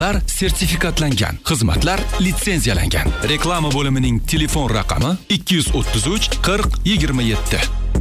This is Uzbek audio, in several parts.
sertifikatlangan, xizmatlar litsenziyalangan. Reklama bo'limining telefon raqami 233 40 27.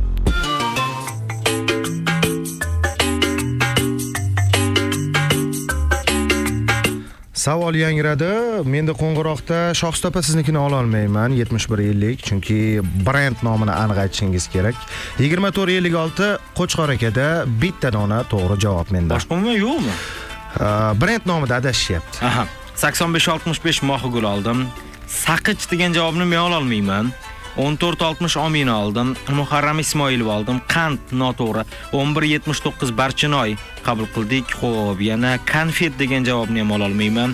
Savol yangradi. Menda qo'ng'iroqda Shohstopa siznikini ola olmayman 7150 chunki brend nomini aniq aytishingiz kerak. 2456 Qo'chqor akada bitta dona to'g'ri javob menda. Boshqami yo'qmi? Brend nomida adashyapti. Aha. 8565 Mohigul oldim. Saqich degan javobni men ola olmayman. 1460 Omina oldim. Muharram Ismoilov oldim. Qand noto'g'ri. 1179 Barchinoy qabul qildik. Xo'p, yana konfet degan javobni ham ola olmayman.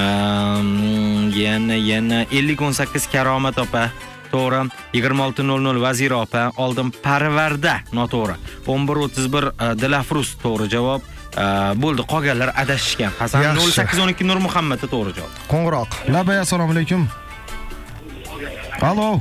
Yana 5018 Karomat opa to'g'ri. 2600 Vazira opa oldim. Parvarda noto'g'ri. 1131 Dilafrus to'g'ri javob. Bo'ldi, qolganlar adashishgan. Hasan 0812 Nur Muhammad to'g'ri javob. Qo'ng'iroq. Labay, assalomu alaykum. Allo.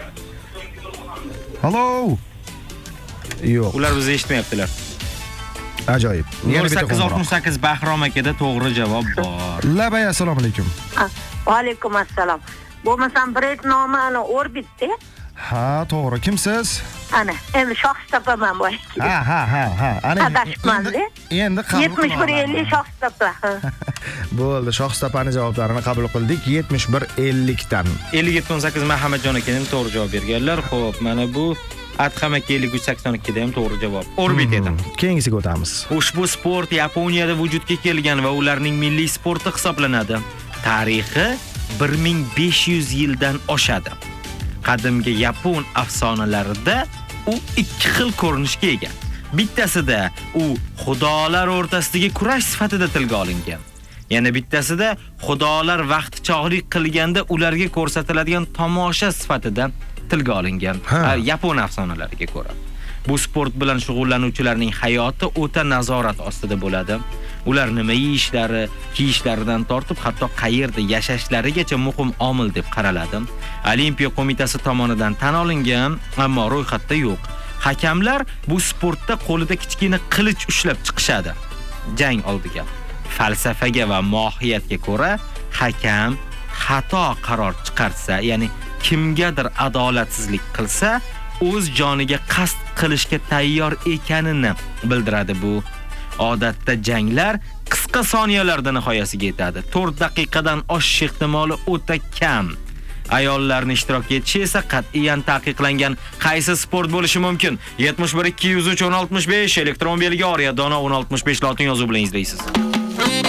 Allo. Yo'q. Ular bizni eshitmayaptilar. Ajoyib. Yana bitta qo'ng'iroq. 0868 Bahrom akada to'g'ri javob bor. Labay, assalomu alaykum. Va alaykum assalom. Bo'lmasam brend nomi ana Orbitda. Ha, to'g'ri. Kimsiz? Ana, endi Shohstopaman boy. Ha. Ana adashmanda. Endi qabul 7150 Shohstopa. Bo'ldi, Shohstopani javoblarini qabul qildik. 7150 dan. 5018 Muhammadjon akaning to'g'ri javob berganlar. Xo'p, mana bu Adham aka 5382 da ham to'g'ri javob. Orbit edi. Keyingisiga o'tamiz. Ushbu sport Yaponiyada vujudga kelgan va ularning milliy sporti hisoblanadi. Tarixi 1500 yildan oshadi. Qadimgi yapon afsonalarida u ikki xil ko'rinishga ega. Bittasida u xudolar o'rtasidagi kurash sifatida tilga olingan. Yana bittasida xudolar vaqtichog'lik qilganda ularga ko'rsatiladigan tomosha sifatida tilga olingan. Yapon afsonalariga ko'ra. Bu sport bilan shug'ullanuvchilarning hayoti o'ta nazorat ostida bo'ladi. Ular nima yeyishlari, kiyishlaridan tortib hatto qayerda yashashlarigacha muhim omil deb qaraladi. Olimpiya qo'mitasi tomonidan tan olingan, ammo ro'yxatda yo'q. Hakamlar bu sportda qo'lida kichkina qilich ushlab chiqishadi. Jang oldiga. Falsafaga va mohiyatga ko'ra, hakam xato qaror chiqarsa, ya'ni kimgadir adolatsizlik qilsa, o'z joniga qasd qilishga tayyor ekanini bildiradi bu. Odatda janglar qisqa soniyalarda nihoyasiga yetadi. 4 daqiqadan oshish ehtimoli o'ta kam. Ayollarning ishtirok etishi esa qat'iyan taqiqlangan. Qaysi sport bo'lishi mumkin? 71 203 1065 elektron belgi Oriya Dono 1065 lotin yozuv bilan izlaysiz.